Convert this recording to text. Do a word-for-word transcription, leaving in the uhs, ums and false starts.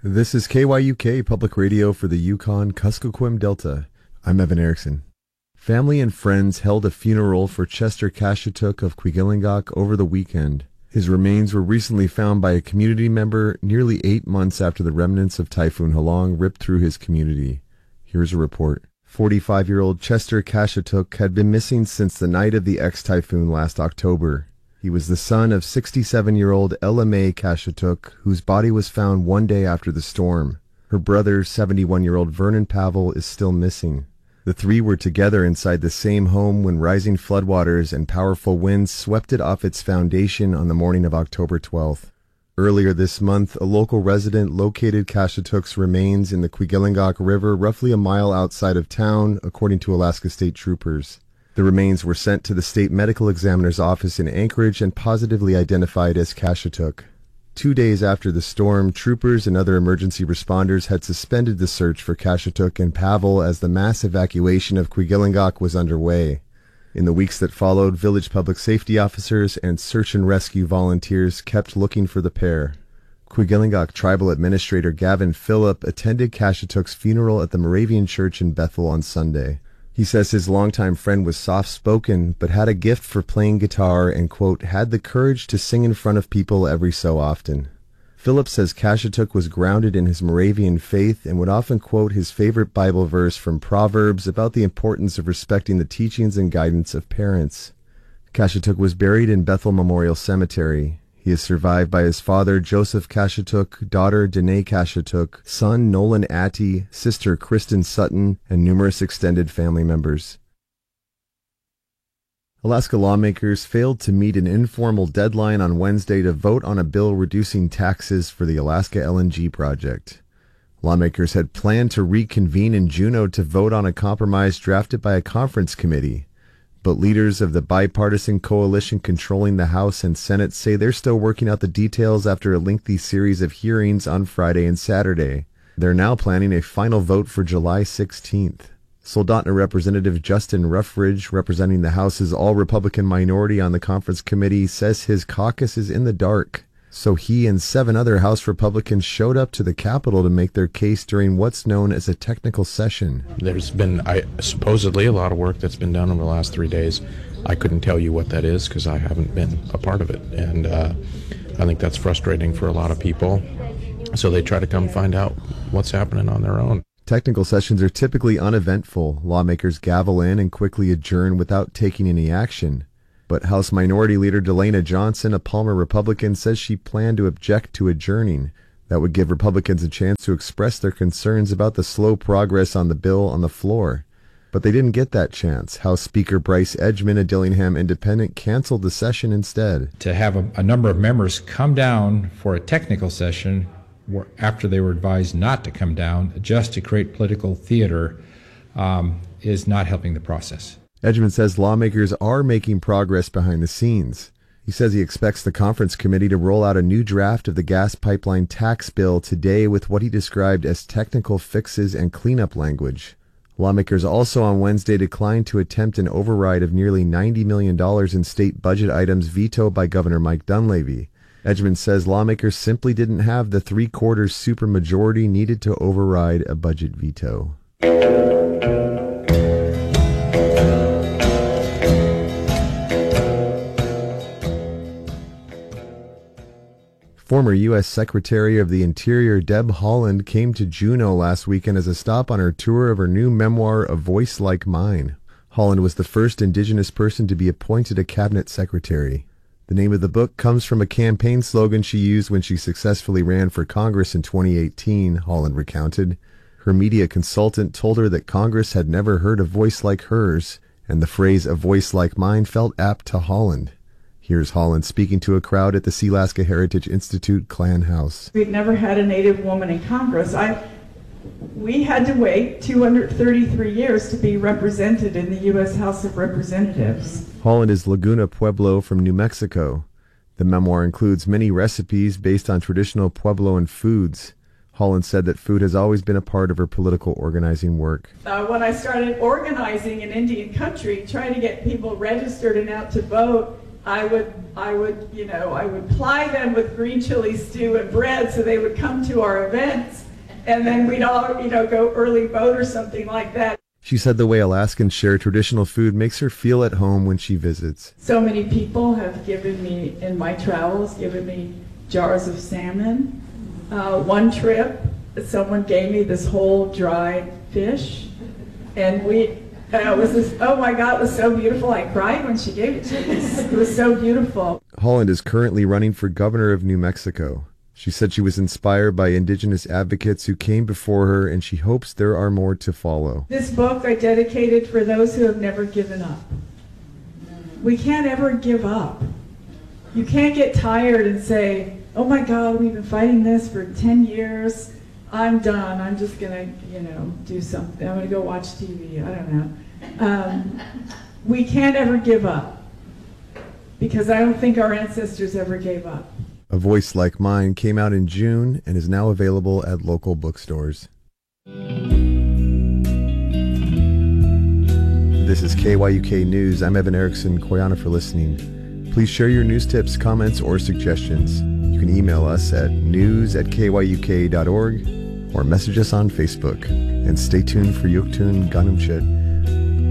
This is K Y U K Public Radio for the Yukon-Kuskokwim Delta. I'm Evan Erickson. Family and friends held a funeral for Chester Kashetuk of Kwigillingok over the weekend. His remains were recently found by a community member nearly eight months after the remnants of Typhoon Halong ripped through his community. Here's a report. forty-five-year-old Chester Kashetuk had been missing since the night of the ex-typhoon last October. He was the son of sixty-seven-year-old Ella May Kashetuk, whose body was found one day after the storm. Her brother, seventy-one-year-old Vernon Pavel, is still missing. The three were together inside the same home when rising floodwaters and powerful winds swept it off its foundation on the morning of October twelfth. Earlier this month, a local resident located Kashetuk's remains in the Kwigillingok River roughly a mile outside of town, according to Alaska State Troopers. The remains were sent to the state medical examiner's office in Anchorage and positively identified as Kashetuk. Two days after the storm, troopers and other emergency responders had suspended the search for Kashetuk and Pavel as the mass evacuation of Kwigillingok was underway. In the weeks that followed, village public safety officers and search and rescue volunteers kept looking for the pair. Kwigillingok Tribal Administrator Gavin Phillip attended Kashetuk's funeral at the Moravian Church in Bethel on Sunday. He says his longtime friend was soft-spoken, but had a gift for playing guitar and, quote, had the courage to sing in front of people every so often. Philip says Kashetuk was grounded in his Moravian faith and would often quote his favorite Bible verse from Proverbs about the importance of respecting the teachings and guidance of parents. Kashetuk was buried in Bethel Memorial Cemetery. He is survived by his father, Joseph Kashetuk, daughter, Danae Kashetuk, son, Nolan Atty, sister, Kristen Sutton, and numerous extended family members. Alaska lawmakers failed to meet an informal deadline on Wednesday to vote on a bill reducing taxes for the Alaska L N G project. Lawmakers had planned to reconvene in Juneau to vote on a compromise drafted by a conference committee. But leaders of the bipartisan coalition controlling the House and Senate say they're still working out the details after a lengthy series of hearings on Friday and Saturday. They're now planning a final vote for July sixteenth. Soldotna Representative Justin Ruffridge, representing the House's all-Republican minority on the conference committee, says his caucus is in the dark. So he and seven other House Republicans showed up to the Capitol to make their case during what's known as a technical session. There's been I, supposedly a lot of work that's been done over the last three days. I couldn't tell you what that is because I haven't been a part of it. And uh, I think that's frustrating for a lot of people. So they try to come find out what's happening on their own. Technical sessions are typically uneventful. Lawmakers gavel in and quickly adjourn without taking any action. But House Minority Leader Delana Johnson, a Palmer Republican, says she planned to object to adjourning. That would give Republicans a chance to express their concerns about the slow progress on the bill on the floor. But they didn't get that chance. House Speaker Bryce Edgman, a Dillingham independent, canceled the session instead. To have a, a number of members come down for a technical session after they were advised not to come down, just to create political theater, um, is not helping the process. Edgman says lawmakers are making progress behind the scenes. He says he expects the conference committee to roll out a new draft of the gas pipeline tax bill today with what he described as technical fixes and cleanup language. Lawmakers also on Wednesday declined to attempt an override of nearly ninety million dollars in state budget items vetoed by Governor Mike Dunleavy. Edgman says lawmakers simply didn't have the three-quarters supermajority needed to override a budget veto. Former U S Secretary of the Interior Deb Haaland came to Juneau last weekend as a stop on her tour of her new memoir, A Voice Like Mine. Haaland was the first Indigenous person to be appointed a cabinet secretary. The name of the book comes from a campaign slogan she used when she successfully ran for Congress in twenty eighteen, Haaland recounted. Her media consultant told her that Congress had never heard a voice like hers, and the phrase, a voice like mine, felt apt to Haaland. Here's Haaland speaking to a crowd at the Sealaska Heritage Institute Clan House. We'd never had a Native woman in Congress. I, we had to wait two hundred thirty-three years to be represented in the U S House of Representatives. Haaland is Laguna Pueblo from New Mexico. The memoir includes many recipes based on traditional Puebloan foods. Haaland said that food has always been a part of her political organizing work. Uh, when I started organizing in Indian country, trying to get people registered and out to vote, I would, I would, you know, I would ply them with green chili stew and bread so they would come to our events, and then we'd all, you know, go early boat or something like that. She said the way Alaskans share traditional food makes her feel at home when she visits. So many people have given me, in my travels, given me jars of salmon. Uh, one trip, someone gave me this whole dried fish, and we, uh, it was this, oh my God, it was so beautiful. I cried when she gave it to me. It was so beautiful. Holland is currently running for governor of New Mexico. She said she was inspired by indigenous advocates who came before her, and she hopes there are more to follow. This book I dedicated for those who have never given up. We can't ever give up. You can't get tired and say, oh my God, we've been fighting this for ten years. I'm done. I'm just going to, you know, do something. I'm going to go watch T V. I don't know. Um, we can't ever give up, because I don't think our ancestors ever gave up. A Voice Like Mine came out in June and is now available at local bookstores. This is K Y U K News. I'm Evan Erickson. Koyana for listening. Please share your news tips, comments, or suggestions. You can email us at news at k y u k dot org or message us on Facebook. And stay tuned for Yuktun Ganumshit.